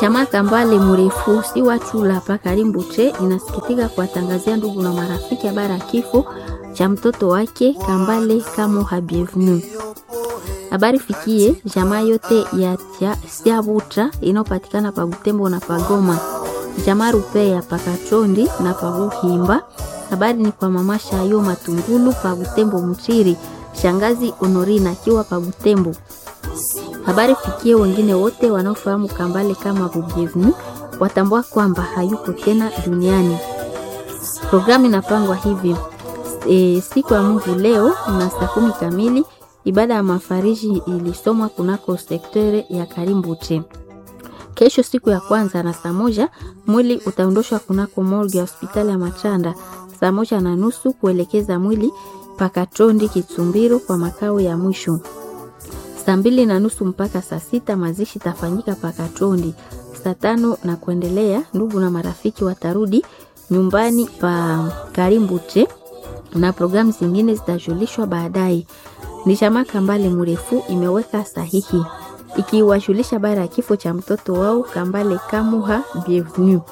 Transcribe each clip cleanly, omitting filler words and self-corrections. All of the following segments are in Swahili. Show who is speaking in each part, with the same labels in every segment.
Speaker 1: Jamaa Kambale mrefu si watu la Pakarimbuche inasikitika kuwatangazia ndugu na marafiki habari ya kifo cha mtoto wake Kambale Kamuha Bienvenue. Habari fikie jamaa yote ya Siabutra inayopatikana pa Butembo na Pagoma. Jamaa Rupe ya Pakachondi na Pabuhimba. Habari ni kwa mama Shayo Matungulu pa Butembo Mchiri. Shangazi Honorina akiwa pa Butembo. Habari fikie wengine wote wanaofahamu Kambale kama Bienvenue watambua kwamba hayuko tena duniani. Programu inapangwa hivi. Siku ya Mungu leo na saa 10 kamili ibada ya mafariji ilisomwa kunako sektere ya Karimbuche. Kesho siku ya kwanza na saa 1 mwili utaondoshwa kunako morgue ya hospitali ya Machanda saa 1:30 kuelekeza mwili Pakachondi Kitsumbiro kwa makao ya mwisho. Saa 2:30 mpaka saa 6 mazishi tafanyika Pakachondi. Saa 5 na kuendelea ndugu na marafiki watarudi nyumbani pa Karimbuche na programu zingine zitajulishwa baadaye. Ni jamaa Kambale mrefu imeweka sahihi ikiwajulisha habari ya kifo cha mtoto wao Kambale Kamuha Bienvenue.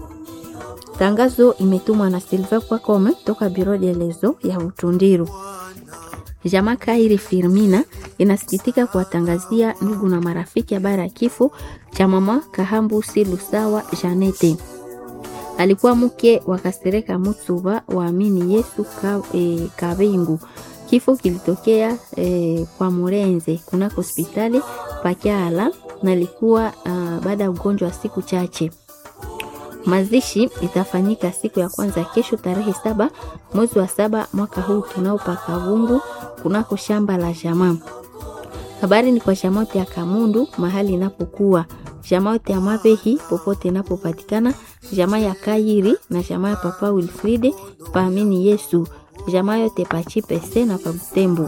Speaker 1: Tangazo imetumwa na Silva kwa Kome toka Bureau de Lezo ya Utundiru. Jamaa Kairi Firmina inasikitika kuwatangazia ndugu na marafiki habari ya kifo cha mama Kahambu Silusawa Janete. Alikuwa mke wa Kasereka Mutsuba waamini Yesu Kabingu. Kifo kilitokea kwa Murenze kuna hospitali Pakiala na ilikuwa baada ya ugonjwa wa siku chache. Mazishi itafanyika siku ya kwanza kesho tarehe 7 mwezi wa 7 mwaka huu tunao Pakavungu kunako shamba la jamaa. Habari ni kwa jamaa ya Kamundu mahali inapokuwa, jamaa ya Mabehi popote inapopatikana, jamaa ya Kairi na jamaa ya Papa Wilfride paamini Yesu, jamaa yote Pachipese na Pabutembo.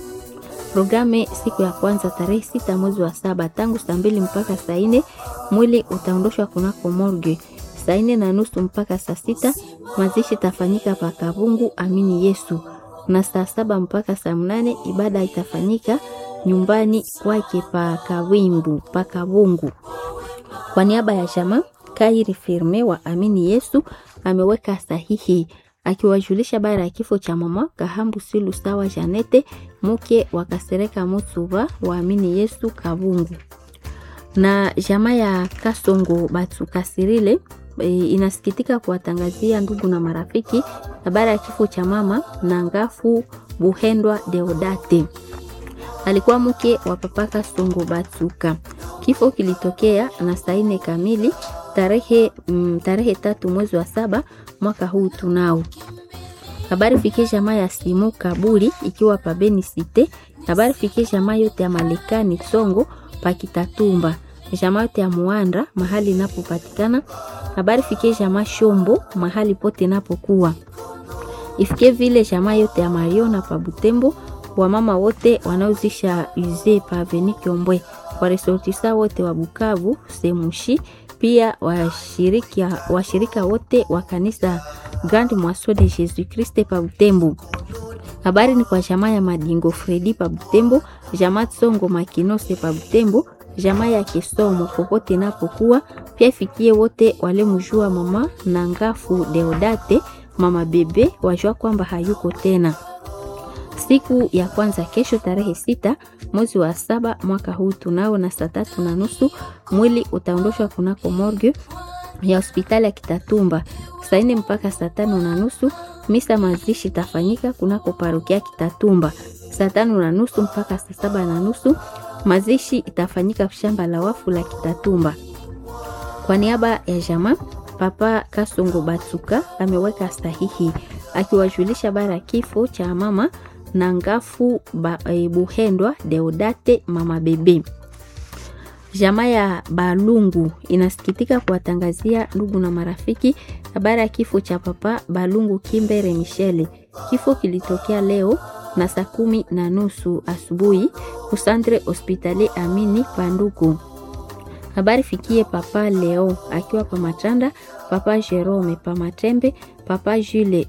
Speaker 1: Programe siku ya kwanza tarehe 6 mwezi wa 7 tangu saa 2 mpaka saa 4 mwili utaondoshwa kunako morgue. Saa 4:30 mpaka saa 6 mazishi tafanyika Pakavungu amini Yesu, na saa 7 mpaka saa 8 ibada itafanyika nyumbani kwake Pakavungu. Kwa niaba ya jamaa Kairi Firme wa amini Yesu ameweka sahihi akiwajulisha habari ya kifo cha mama Kahambu Silusawa Janete mke wa Kasereka Mutsuba waamini Yesu Kabungu. Na jamaa ya Kasongo Batsukasirile inasikitika kuwatangazia ndugu na marafiki habari ya kifo cha mama Nangafu Buhendwa Deodate. Alikuwa mke wa papa Kasongo Batsuka. Kifo kilitokea na saa 4 kamili tarehe 3 mwezi wa 7 mwaka huu tunao. Habari fikie jamaa ya Simu Kaburi ikiwa pa Beni Cité. Habari fikie jamaa yote ya Malekani Songo pa Kitatumba. Jamaa yote ya Muandra mahali inapopatikana. Habari fikie jamaa Shombo mahali pote inapokuwa. Ifikie vile jamaa yote ya Mariona pa Butembo, wamama wote wanaozisha uze pa Avenue Kiombwe, kwa resortisa wote wa Bukavu, Semushi, pia washirika wote wa kanisa Grande Moisson de Jésus Christ pa Butembo. Habari ni kwa jamaa ya Madingo Fredi pa Butembo, jamaa Tsongo Makinose pa Butembo, jamaa ya Kisomo popote inapokuwa, pia ifikie wote wale mjua mama Nangafu Deodate mama bebe wajua kwamba hayuko tena. Siku ya kwanza kesho tarehe 6 mwezi wa 7 mwaka huu tunao na saa 3:30 mwili utaondoshwa kunako morgue ya hospitali ya Kitatumba. Saa 4 mpaka saa 5:30 misa mazishi tafanyika kunako parokia Kitatumba. Saa 5:30 mpaka saa 7:30 mazishi itafanyika shamba la wafu la Kitatumba. Kwa niaba ya jamaa Papa Kasongo Batsuka ameweka sahihi akiwajulisha habari ya kifo cha mama Nangafu Buhendwa Deodate mama bebe. Jamaa ya Balungu inasikitika kuwatangazia ndugu na marafiki habari ya kifo cha Papa Balungu Kimbere Michele. Kifo kilitokea leo na saa 10:30 asubuhi kusantre hospitali Amini Panduku. Habari fikie Papa Leo akiwa pa Machanda, Papa Jerome pa Matembe, Papa Jules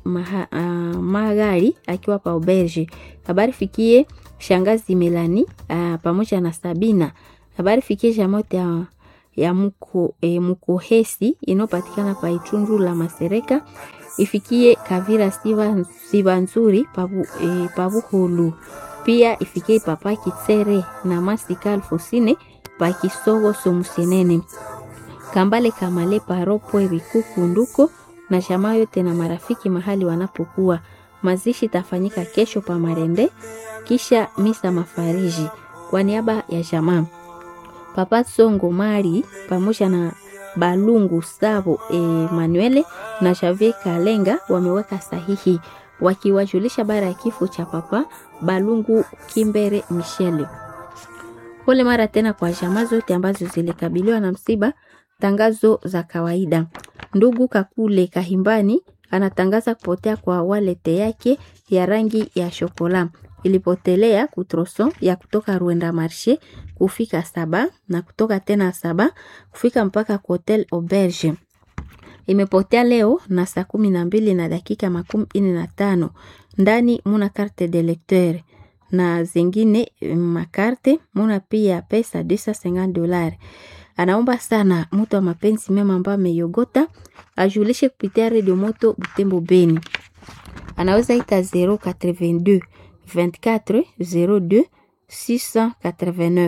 Speaker 1: Magari akiwa pa Auberge. Habari fikie Shangazi Melani pamoja na Sabina. Habari fikie jamote ya Mukohesi inopatikana pa Itundu la Masereka ifikie Kavira Siva Nzuri Pabuhulu. Pia ifikie Papa Kitsere na Masika Alfosine pa Kisogo Somusenene. Kambale Kamale Paropwe Bikuku Nduko na jamaa yote na marafiki mahali wanapokuwa. Mazishi tafanyika kesho pa Marende kisha misa mafariji. Kwa niaba ya jamaa Papa Songo Mari pamoja na Balungu Sabo Manuele na Javier Kalenga wameweka sahihi wakiwajulisha bara ya kifo cha Papa Balungu Kimbere Michele. Pole mara tena kwa jamaa zote ambazo zilikabiliwa na msiba. Tangazo za kawaida. Ndugu Kakule Kahimbani anatangaza kupotea kwa walete yake ya rangi ya shokola. Ilipotelea kutroson ya kutoka Ruenda Marché kufika Saba na kutoka tena Saba kufika mpaka Hotel Auberge. Imepotea leo na saa 12 na dakika 45. Ndani muna carte de lecteur na zingine makarte muna pia pesa $250. Anaomba sana mtu wa mapenzi mema ambaye ameyogota ajulishe kupitia Radio Moto Butembo Beni. Anaweza ita 082 24 02 689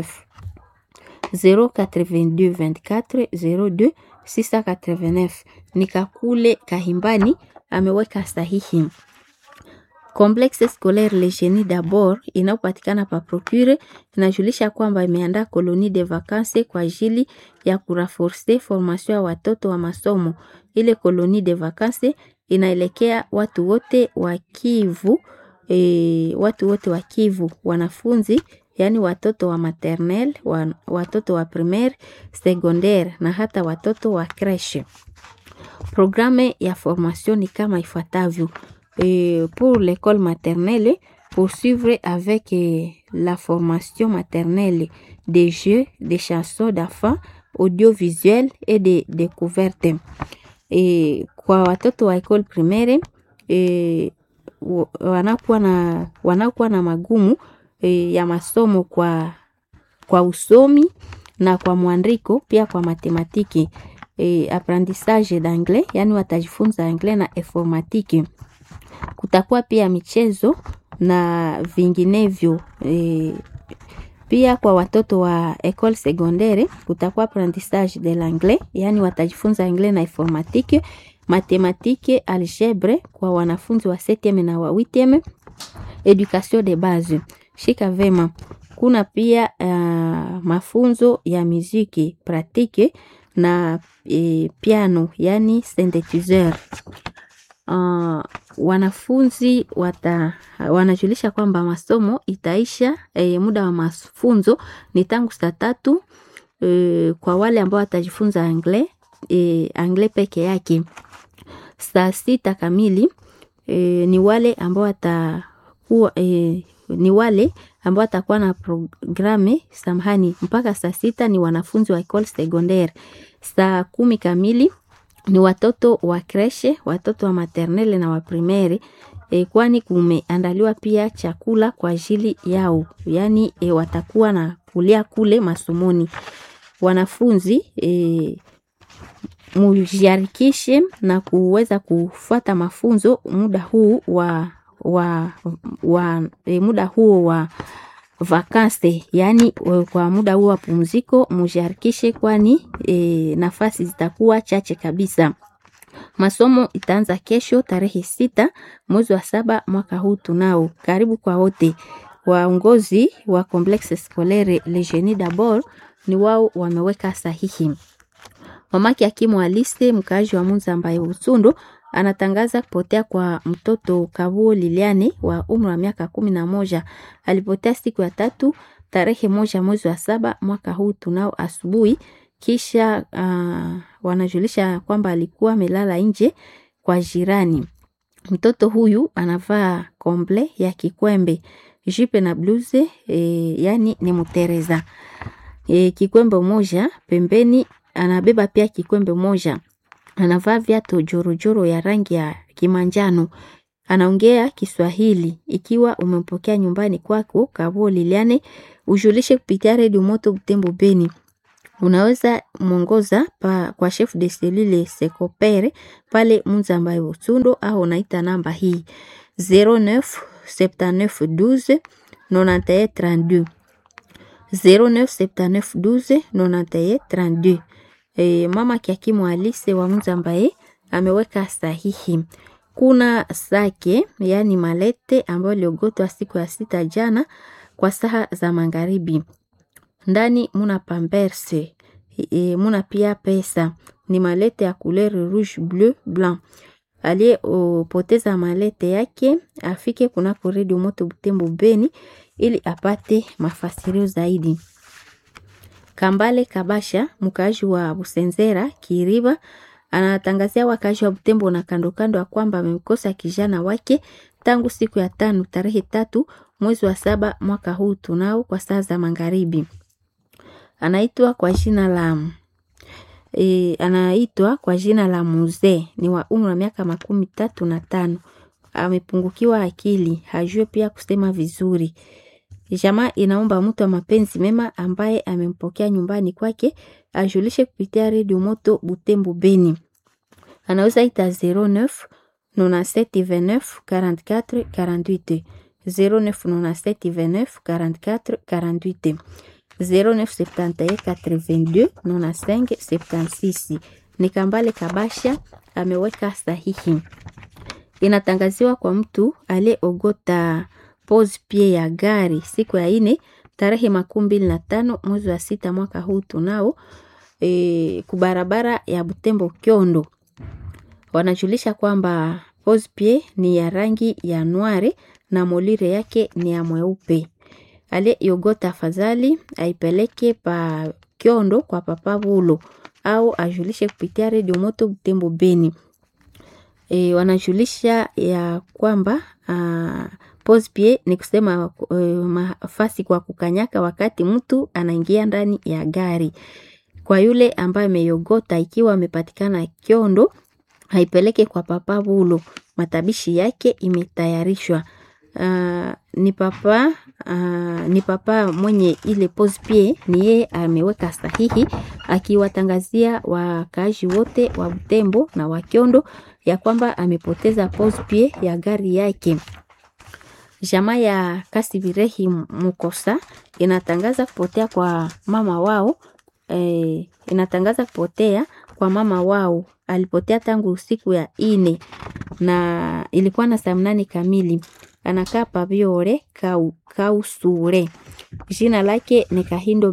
Speaker 1: 082 24 02 689. Nikakule Kahimbani ameweka sahihi. Complexe scolaire Le Génie d'abord inayopatikana pa Procure inajulisha kwamba imeandaa colonie de vacances kwa ajili ya kuraforce formation ya watoto wa masomo. Ile colonie de vacances inaelekea watu wote wa Kivu, wanafunzi yani watoto wa maternelle, watoto wa primaire, secondaire na hata watoto wa crèche. Programme ya formation ni kama ifuatavyo. Pour l'école maternelle, poursuivre avec la formation maternelle des jeux, des chansons d'enfants, audiovisuels et des découvertes. Kwa watoto wa école primaire, wanakuwa na magumu ya masomo kwa usomi na kwa mwandiko, pia kwa matematiki. Apprentissage d'anglais, yani watajifunza anglais na informatique. Kutakuwa pia michezo na vinginevyo. Pia kwa watoto wa école secondaire kutakuwa apprentissage de l'anglais, yani watajifunza anglais na informatique, mathématique, algèbre kwa wanafunzi wa 7e na wa 8e, education de base. Shika vema. Kuna pia mafunzo ya muziki pratique na piano, yani synthétiseur. Wanafunzi wanajulisha kwamba masomo itaisha muda wa mafunzo ni tangu saa 3 kwa wale ambao watajifunza anglais peke yake. Saa 6 kamili ni wale ambao watakuwa na programe mpaka saa 6 ni wanafunzi wa école secondaire. Saa 10 kamili ni watoto wa creche, watoto wa maternelle na wa primaire, kwani kumeandaliwa pia chakula kwa ajili yao. Yani watakuwa na kulia kule masomoni. Wanafunzi mujiarikishe na kuweza kufuata mafunzo muda huu wa vacances, yani kwa muda huu wa pumziko mujiarikishe, kwani nafasi zitakuwa chache kabisa. Masomo itaanza kesho tarehe 6 mwezi wa 7 mwaka huu tunao. Karibu kwa wote. Waongozi wa Complexe Scolaire Le Génie d'abord ni wao wameweka sahihi. Mamaki Hakimu Aliste, mkaaji wa Munzambaye Usundo, anatangaza kupotea kwa mtoto Kabuo Liliane wa umri wa miaka 11. Alipotea siku ya 3 tarehe 1 mwezi wa 7 mwaka huu tunao asubuhi. Kisha wanajulisha kwamba alikuwa amelala nje kwa jirani. Mtoto huyu anavaa komble ya kikwembe, jipe na bluze, yani ni mutereza. Kikwembe moja pembeni, anabeba pia kikwembe moja. Anavaa viatu jorojoro ya rangi ya kimanjano. Anaongea Kiswahili. Ikiwa umempokea nyumbani kwako Kabuo Liliane, ujulishe kupitia Radio Moto Butembo Beni. unaweza mwongoza kwa chef de cellule Sekopere pale Munzambaye Butsundo, au unaita namba hii 09 79 12 91 32 09 79 12 91 32. Mama Kiakimu Alice wa Munzambaye ameweka sahihi. Kuna sake yani malete ambayo liogotwa siku ya 6 jana kwa saa za magharibi. Ndani muna pamberse, muna pia pesa. Ni malete ya couleur rouge bleu blanc. Aliye poteza malete yake afike kunako Radio Moto Butembo Beni ili apate mafasirio zaidi. Kambale Kabasha, mkaaji wa Busenzera Kiriba, anatangazia wakazi wa Butembo na kando kando ya kwamba amemkosa kijana wake tangu siku ya 5 tarehe 3 mwezi wa 7 mwaka huu tunao kwa saa za magharibi. Anaitwa kwa jina la Mzee, ni wa umri wa miaka 35. Amepungukiwa akili, hajue pia kusema vizuri. Jamaa inaomba mtu wa mapenzi mema ambaye amempokea nyumbani kwake ajulishe kupitia Radio Moto Butembo Beni. Anaweza ita 09 97 29 44 48 09 97 29 44 48 0971 82 95 76. Ni Kambale Kabasha ameweka sahihi. Inatangaziwa kwa mtu aliyeogota pose pie ya gari siku ya 4 tarehe 25 mwezi wa 6 mwaka huu tunao kubarabara ya Butembo Kiondo. Wanajulisha kwamba pose pie ni ya rangi ya noire na molire yake ni ya mweupe. Ale yogota afadhali aipeleke pa Kiondo kwa Papa Bulo au ajulishe kupitia Radio Moto Butembo Beni. Wanajulisha ya kwamba pose pied ni kusema mafasi kwa kukanyaka wakati mtu anaingia ndani ya gari. Kwa yule ambaye ameyogota ikiwa amepatikana Kiondo, haipeleke kwa Papa Bulo. Matabishi yake imetayarishwa. Ni papa mwenye ile pose pied, ni yeye ameweka sahihi akiwatangazia wakaaji wote wa Butembo na wa Kiondo ya kwamba amepoteza pose pied ya gari yake. Jamaa ya Kasibirehi Mukosa inatangaza kupotea kwa mama wao. Alipotea tangu usiku ya 4 na ilikuwa na saa 8 kamili. Anakaa Pabiore Kausure. Jina lake ni Kahindo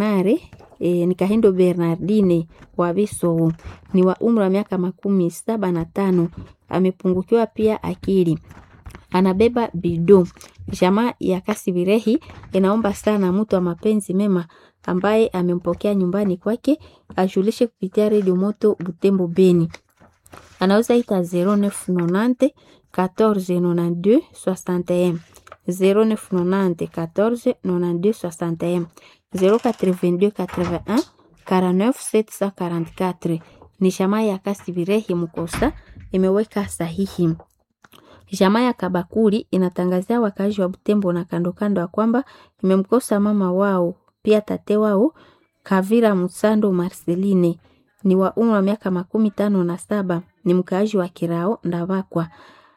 Speaker 1: Bernardine wa Biso. Ni wa umri wa miaka 75. Amepungukiwa pia akili. Anabeba bido. Jamaa ya Kasibirehi inaomba sana mtu wa mapenzi mema ambaye amempokea nyumbani kwake ajulishe kupitia Radio Moto Butembo Beni. Anaweza ita 0990 14 92 61 0990 14 92 61 082 81 49 744. Ni jamaa ya Kasibirehi Mukosa imeweka sahihi. Jamaa ya Kabakuri inatangazia wakazi wa Butembo na kando kando ya kwamba imemkosa mama wao pia tate wao Kavira Musando Marceline. Ni wa umri wa miaka 57. Ni mkaaji wa Kirao Ndabakwa.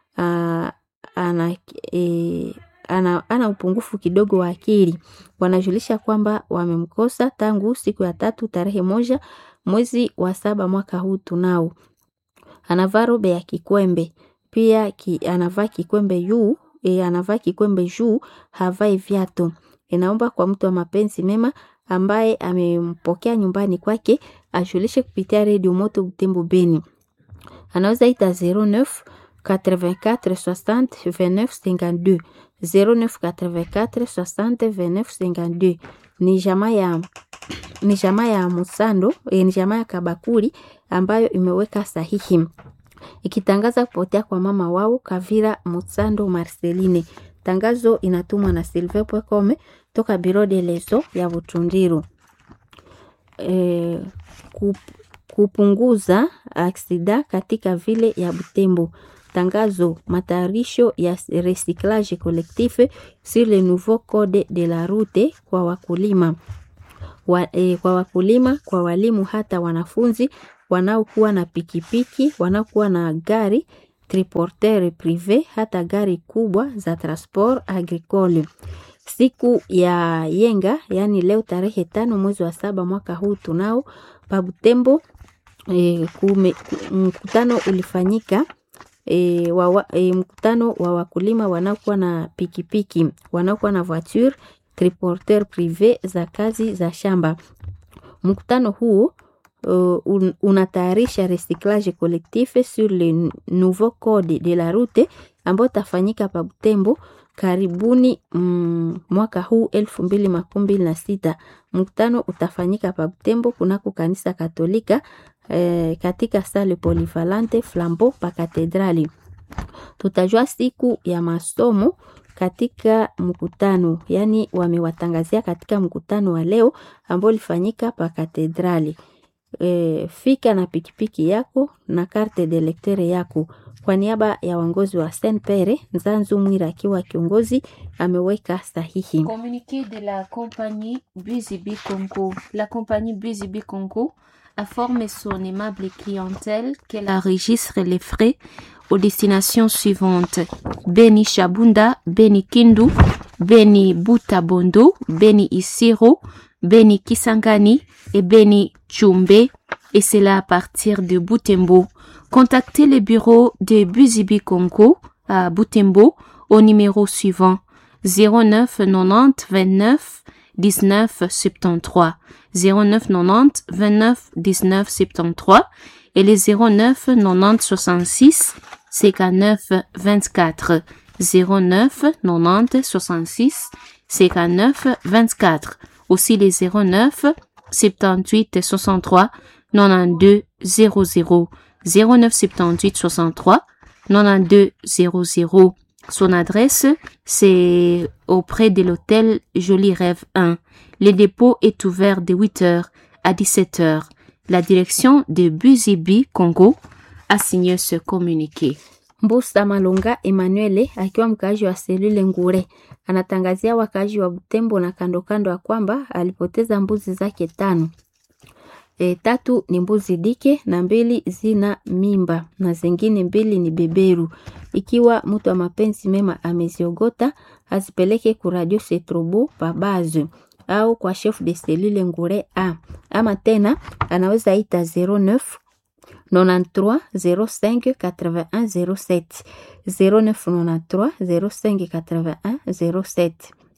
Speaker 1: Ana upungufu kidogo wa akili. Wanajulisha kwamba wamemkosa tangu siku ya 3 tarehe 1 mwezi wa 7 mwaka huu tunao. Anavaa robe ya kikwembe. Pia anavaa kikwembe juu, havai viatu. Inaomba kwa mtu wa mapenzi mema ambaye amempokea nyumbani kwake ajulishe kupitia Radio Moto Butembo Beni. Anaweza ita 09 84 60 29 52 09 84 60 29 52. Ni jamaa ya Musando, ni jamaa ya Kabakuri ambayo imeweka sahihi ikitangaza kupotea kwa mama wao Kavira Musando Marceline. Tangazo inatumwa na Silver.com toka Bureau de Leso ya Butundiru. Kupunguza aksida katika vile ya Butembo. Tangazo matayarisho ya recyclage collectif sur le nouveau code de la route kwa wakulima. kwa wakulima, kwa walimu, hata wanafunzi wanaokuwa na pikipiki, wanaokuwa na gari triporteur privé, hata gari kubwa za transport agricole. Siku ya yenga, yani leo tarehe 5 mwezi wa 7 mwaka huu tunao pa Butembo, mkutano ulifanyika, mkutano wa wakulima wanaokuwa na pikipiki, wanaokuwa na voiture triporteur privé za kazi za shamba. Mkutano huu unatayarisha recyclage collectif sur le nouveau code de la route ambao tafanyika pa Butembo karibuni mwaka huu 2026. Mkutano utafanyika pa Butembo kunako kanisa Katolika katika salle polyvalente Flambeau pa katedrali. Tutajua siku ya masomo katika mkutano, yani wamewatangazia katika mkutano wa leo ambao ulifanyika pa katedrali. Fika na pikipiki yako na carte de lecteur yako. Kwa niaba ya waongozi wa Saint Pere, Nzanzu Mwira akiwa kiongozi ameweka sahihi.
Speaker 2: Communiqué de la compagnie Buzibi Congo. La compagnie Buzibi Congo informe son aimable clientèle qu'elle enregistre les frais aux destinations suivantes: Beni Chabunda, Beni Kindu, Beni Butabondo, Beni Isiro, Beni Kisangani et Beni Chumbe, et cela à partir de Butembo. Contactez le bureau de Buzibi Congo à Butembo au numéro suivant: 09 90 29 19 73, 09 90 29 19 73 et les 09 90 66 59 24, 09 90 66 59 24. Aussi les 09 78 63 92 00, 09 78 63 92 00. Son adresse, c'est auprès de l'hôtel Joli Rêve 1. Le dépôt est ouvert de 8h à 17h. La direction de Buzibi Congo a signé ce communiqué.
Speaker 1: Mbusa Malonga Emmanuel akiwa mkaaji wa Selule Ngure anatangazia wakaaji wa Butembo na kando kando ya kwamba alipoteza mbuzi zake 5. 3 ni mbuzi dike na 2 zina mimba na zingine 2 ni beberu. Ikiwa mtu wa mapenzi mema ameziogota, azipeleke ku Radio Setrobo pa base au kwa chef de Selule Ngure A. Ama tena anaweza ita 09 93 05 81 07, 09 93 05 81 07,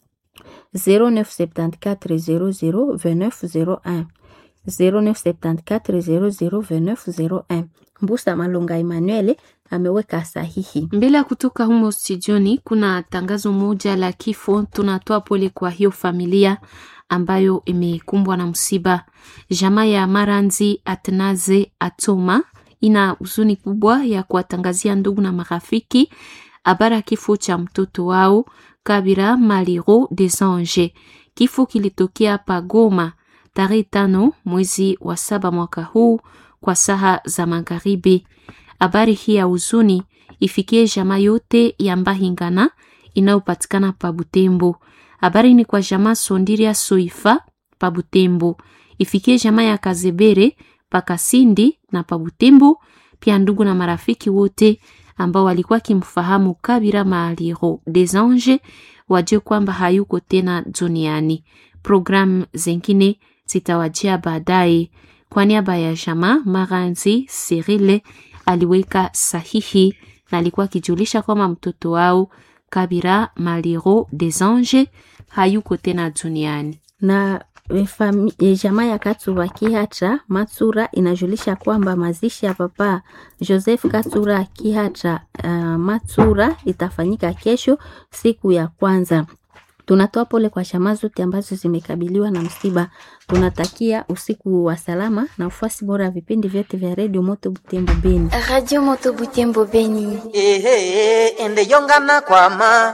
Speaker 1: 09 74 00 29 01, 09 74 00 29 01. Mbusa Malonga Emmanuel ameweka sahihi.
Speaker 2: Mbele kutoka humo studioni kuna tangazo moja la kifo. Tunatoa pole kwa hiyo familia ambayo imekumbwa na msiba. Jamaa ya Maranzi Atnaze Atoma ina huzuni kubwa ya kuwatangazia ndugu na marafiki habari kifo cha mtoto wao Kabira Maliro des Anges. Kifo kilitokea pa Goma tarehe 5 mwezi wa 7 mwaka huu kwa saa za magharibi. Habari hii ya huzuni ifikie jamaa yote ya Mbahingana inayopatikana pa Butembo. Habari ni kwa jamaa Sondiria Soifa pa Butembo. Ifikie jamaa ya Kazebere pa Kasindi na pa Butembo, pia ndugu na marafiki wote ambao walikuwa kimfahamu Kabira Maliro des Anges wajue kwamba hayuko tena duniani. Program zingine zitawajia baadaye. Kwa niaba ya jamaa Maranzi Sirile aliweka sahihi na alikuwa kijulisha kwamba mtoto wao Kabira Maliro des Anges hayuko tena duniani.
Speaker 1: Na jamaa ya Katsura Kihatra Matsura inajulisha kwamba mazishi ya papa Joseph Katsura Kihatra Matsura itafanyika kesho siku ya kwanza. Tunatoa pole kwa jamaa zote ambazo zimekabiliwa na msiba. Tunatakia usiku wa salama na ufuasi bora ya vipindi vyote vya Radio Moto Butembo Beni.
Speaker 3: Radio Moto Butembo Beni.
Speaker 4: Ende yongana kwa ma.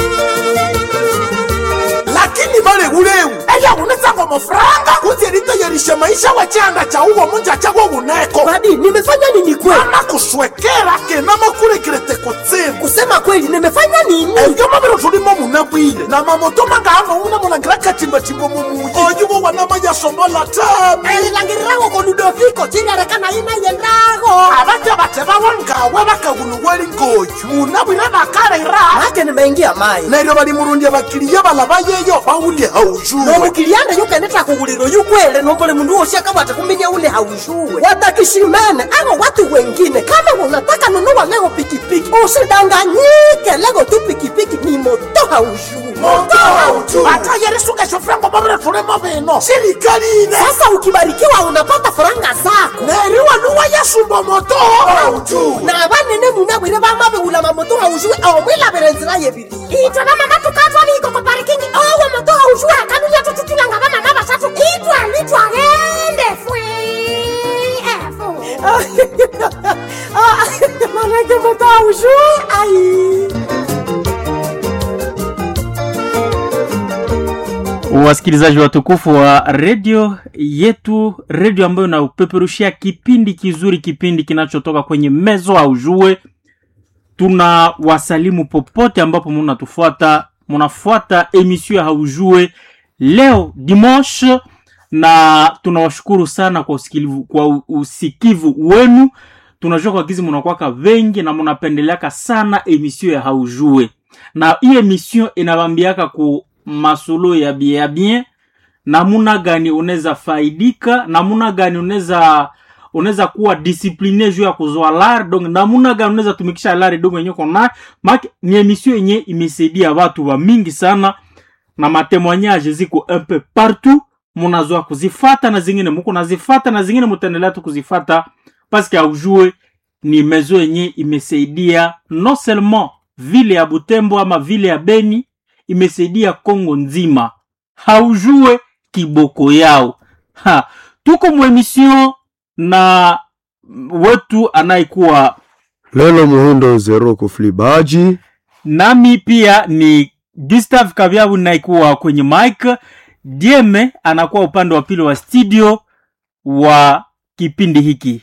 Speaker 4: Lakini bale guleu. Eya uneza kwa mofranga. Kuzi elito
Speaker 5: badilisha maisha wachanga cha uwo munja cha uwo uneko.
Speaker 6: Badi, nimefanya nini kweli?
Speaker 5: Mama kuswekera kenama kule kilete kutsimu.
Speaker 6: Kusema kweli, nimefanya nini?
Speaker 5: Eyo mabiro tulimo munabwile. Na mamoto mangahama unamulangira katimba chimbo mumuji. Oyubo wanama ya sombola tami.
Speaker 6: Langirago con Ludoviko, chile rekana ina yendago.
Speaker 5: Abate bateba wangawe bakaguluweli ngoju. Munabwile bakare ira.
Speaker 6: Hake nimeingia mai.
Speaker 5: Neryo bali murundia bakiliya balabayeyo bawulye haushuwe.
Speaker 6: No mukilianda yukeneta kuguliro yukwele nombole mundu oshaka bata kuminya ule haushuwe. Watakishimene ako watu wengine kama unataka nunua leo pikipiki usidanganyike, leo tu pikipiki ni moto haushuwe.
Speaker 5: Moto haushuwe. Hata yeresuke shofrango babere tulemo beno. Serikali ine.
Speaker 6: Sasa ukibarikiwa unapata faranga zako.
Speaker 5: Neriwa nuwa yasumbo moto haushuwe.
Speaker 6: Na abanene munabwire bamabe ulama moto haushuwe awomwila berenzira yebiri. Itwa na mama tukatwa liko kwa parikingi owo moto haushuwe akanunya tututulanga bama mama satu litwa rende fwe. Manake moto haushuwe ai.
Speaker 7: Wasikilizaji watukufu wa radio yetu, radio ambayo na upeperushia kipindi kizuri, kipindi kinachotoka kwenye mezo haujue. Tuna wasalimu popote ambapo munafuata emission ya haujue leo dimanche, na tunawashukuru sana kwa usikivu wenu. Tunajua kwa kizi munakuwaka vengi na munapendeleaka sana emission ya haujue, na hii emission inabambiaka ku masolo ya bien namuna gani unaweza faidika, namuna gani unaweza kuwa discipline juu ya kuzoa lari, donc namuna gani unaweza tumikisha lari dongo yenye kona. Ni emission yenye imesaidia watu wa mingi sana, na matemoignage ziko un peu partout. Munazoa kuzifata na zingine muko nazifata na zingine mutaendelea tu kuzifata, parce que haujue ni mezo yenye imesaidia non seulement vile ya Butembo ama vile ya Beni, imesaidia Kongo nzima. Haujue kiboko yao. Tuko mwemission na wetu anaikuwa
Speaker 8: Lelo Muhindo Zero Kuflibaji.
Speaker 7: Nami pia ni Gustave Kabiabu naikuwa kwenye mic. Dieme anakuwa upande wa pili wa studio wa kipindi hiki.